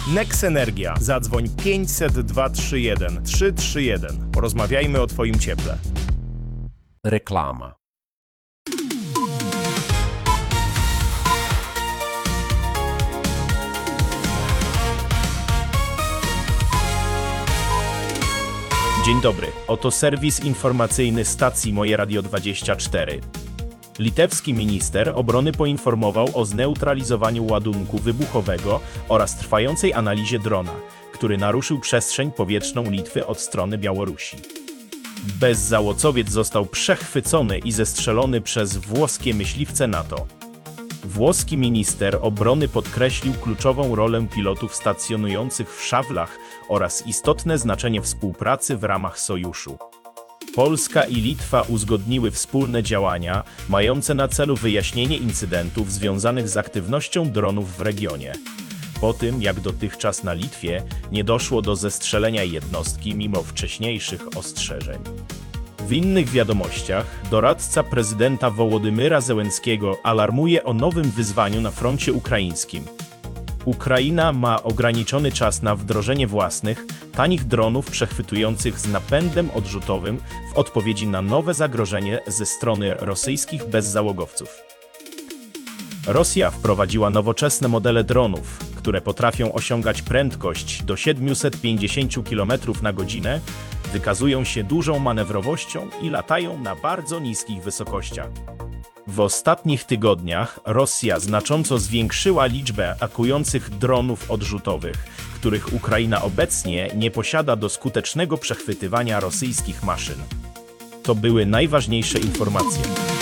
Nex Energia. Zadzwoń 500 231 331. Porozmawiajmy o Twoim cieple. Reklama. Dzień dobry, oto serwis informacyjny stacji Moje Radio 24. Litewski minister obrony poinformował o zneutralizowaniu ładunku wybuchowego oraz trwającej analizie drona, który naruszył przestrzeń powietrzną Litwy od strony Białorusi. Bezzałocowiec został przechwycony i zestrzelony przez włoskie myśliwce NATO. Włoski minister obrony podkreślił kluczową rolę pilotów stacjonujących w szawlach oraz istotne znaczenie współpracy w ramach sojuszu. Polska i Litwa uzgodniły wspólne działania mające na celu wyjaśnienie incydentów związanych z aktywnością dronów w regionie. Po tym, jak dotychczas na Litwie nie doszło do zestrzelenia jednostki mimo wcześniejszych ostrzeżeń. W innych wiadomościach doradca prezydenta Wołodymyra Zełenskiego alarmuje o nowym wyzwaniu na froncie ukraińskim. Ukraina ma ograniczony czas na wdrożenie własnych, tanich dronów przechwytujących z napędem odrzutowym w odpowiedzi na nowe zagrożenie ze strony rosyjskich bezzałogowców. Rosja wprowadziła nowoczesne modele dronów, które potrafią osiągać prędkość do 750 km na godzinę, wykazują się dużą manewrowością i latają na bardzo niskich wysokościach. W ostatnich tygodniach Rosja znacząco zwiększyła liczbę atakujących dronów odrzutowych, których Ukraina obecnie nie posiada do skutecznego przechwytywania rosyjskich maszyn. To były najważniejsze informacje.